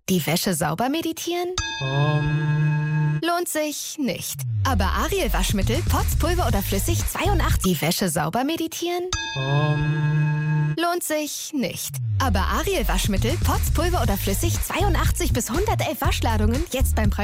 Die Wäsche sauber meditieren? Lohnt sich nicht. Aber Ariel Waschmittel, Pots, Pulver oder flüssig 82. Die Wäsche sauber meditieren? Lohnt sich nicht. Aber Ariel Waschmittel, Pots, Pulver oder flüssig 82 bis 111 Waschladungen jetzt beim Preis